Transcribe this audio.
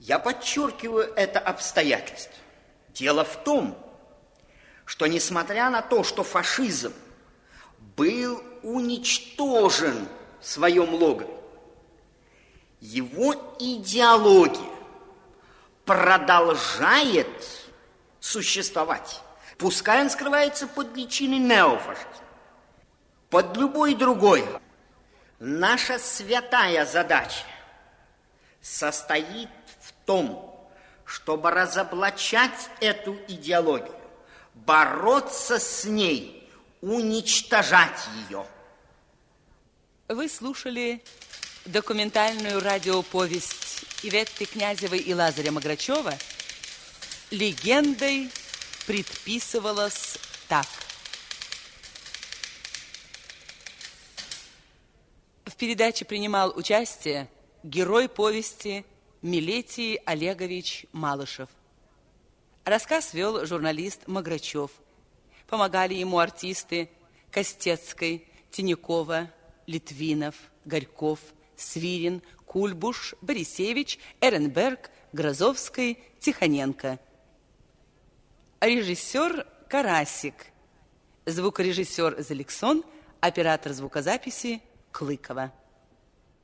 Я подчеркиваю это обстоятельство. Дело в том, что несмотря на то, что фашизм был уничтожен в своем логове, его идеология продолжает существовать. Пускай он скрывается под личиной неофашизма, под любой другой. Наша святая задача состоит в том, чтобы разоблачать эту идеологию, бороться с ней, уничтожать ее. Вы слушали документальную радиоповесть Иветты Князевой и Лазаря Маграчева «Легендой предписывалось так». В передаче принимал участие герой повести Милетий Олегович Малышев. Рассказ вел журналист Маграчев. Помогали ему артисты Костецкой, Тинякова, Литвинов, Горьков, Свирин, Кульбуш, Борисевич, Эренберг, Грозовский, Тихоненко. Режиссер Карасик, звукорежиссер Зеликсон, оператор звукозаписи Клыкова.